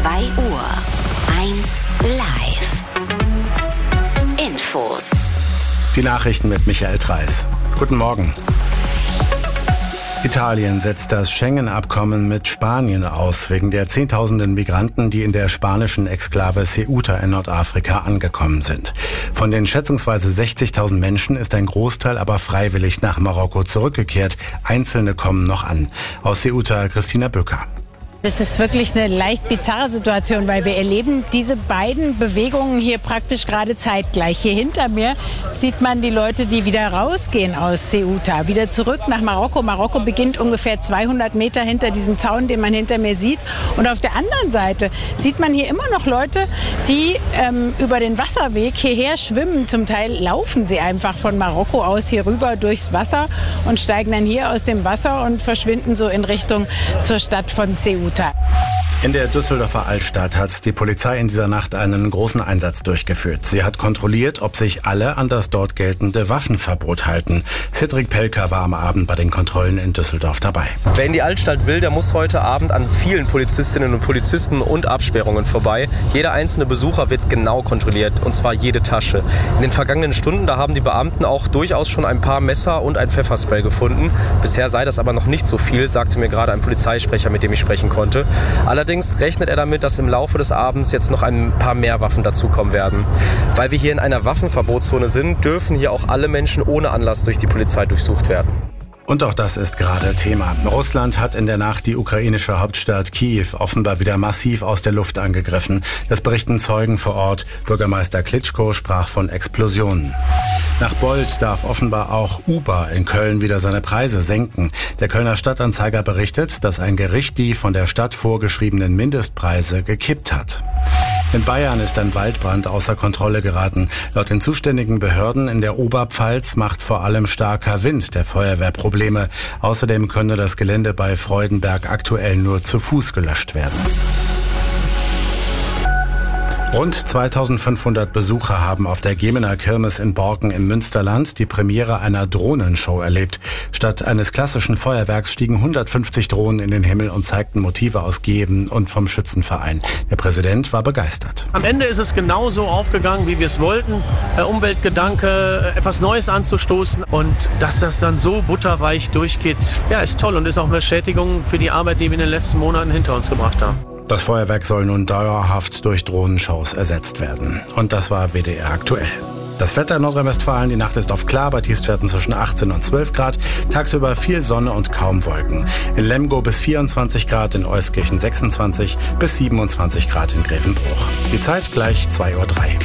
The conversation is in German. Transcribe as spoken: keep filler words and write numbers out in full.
zwei Uhr. eins live. Infos. Die Nachrichten mit Michael Treis. Guten Morgen. Italien setzt das Schengen-Abkommen mit Spanien aus, wegen der Zehntausenden Migranten, die in der spanischen Exklave Ceuta in Nordafrika angekommen sind. Von den schätzungsweise sechzigtausend Menschen ist ein Großteil aber freiwillig nach Marokko zurückgekehrt. Einzelne kommen noch an. Aus Ceuta Christina Böker. Es ist wirklich eine leicht bizarre Situation, weil wir erleben diese beiden Bewegungen hier praktisch gerade zeitgleich. Hier hinter mir sieht man die Leute, die wieder rausgehen aus Ceuta, wieder zurück nach Marokko. Marokko beginnt ungefähr zweihundert Meter hinter diesem Zaun, den man hinter mir sieht. Und auf der anderen Seite sieht man hier immer noch Leute, die ähm, über den Wasserweg hierher schwimmen. Zum Teil laufen sie einfach von Marokko aus hier rüber durchs Wasser und steigen dann hier aus dem Wasser und verschwinden so in Richtung zur Stadt von Ceuta. In der Düsseldorfer Altstadt hat die Polizei in dieser Nacht einen großen Einsatz durchgeführt. Sie hat kontrolliert, ob sich alle an das dort geltende Waffenverbot halten. Cedric Pelker war am Abend bei den Kontrollen in Düsseldorf dabei. Wer in die Altstadt will, der muss heute Abend an vielen Polizistinnen und Polizisten und Absperrungen vorbei. Jeder einzelne Besucher wird genau kontrolliert, und zwar jede Tasche. In den vergangenen Stunden, da haben die Beamten auch durchaus schon ein paar Messer und ein Pfefferspray gefunden. Bisher sei das aber noch nicht so viel, sagte mir gerade ein Polizeisprecher, mit dem ich sprechen konnte. Allerdings rechnet er damit, dass im Laufe des Abends jetzt noch ein paar mehr Waffen dazukommen werden. Weil wir hier in einer Waffenverbotszone sind, dürfen hier auch alle Menschen ohne Anlass durch die Polizei durchsucht werden. Und auch das ist gerade Thema. Russland hat in der Nacht die ukrainische Hauptstadt Kiew offenbar wieder massiv aus der Luft angegriffen. Das berichten Zeugen vor Ort. Bürgermeister Klitschko sprach von Explosionen. Nach Bolt darf offenbar auch Uber in Köln wieder seine Preise senken. Der Kölner Stadtanzeiger berichtet, dass ein Gericht die von der Stadt vorgeschriebenen Mindestpreise gekippt hat. In Bayern ist ein Waldbrand außer Kontrolle geraten. Laut den zuständigen Behörden in der Oberpfalz macht vor allem starker Wind der Feuerwehr Probleme. Außerdem könne das Gelände bei Freudenberg aktuell nur zu Fuß gelöscht werden. Rund zweitausendfünfhundert Besucher haben auf der Gemener Kirmes in Borken im Münsterland die Premiere einer Drohnenshow erlebt. Statt eines klassischen Feuerwerks stiegen hundertfünfzig Drohnen in den Himmel und zeigten Motive aus Geven und vom Schützenverein. Der Präsident war begeistert. Am Ende ist es genauso aufgegangen, wie wir es wollten. Umweltgedanke, etwas Neues anzustoßen, und dass das dann so butterweich durchgeht, ja, ist toll und ist auch eine Bestätigung für die Arbeit, die wir in den letzten Monaten hinter uns gebracht haben. Das Feuerwerk soll nun dauerhaft durch Drohnenshows ersetzt werden. Und das war W D R aktuell. Das Wetter in Nordrhein-Westfalen, die Nacht ist oft klar, bei Tiefstwerten zwischen achtzehn und zwölf Grad. Tagsüber viel Sonne und kaum Wolken. In Lemgo bis vierundzwanzig Grad, in Euskirchen sechsundzwanzig bis siebenundzwanzig Grad in Grevenbruch. Die Zeit gleich zwei Uhr drei.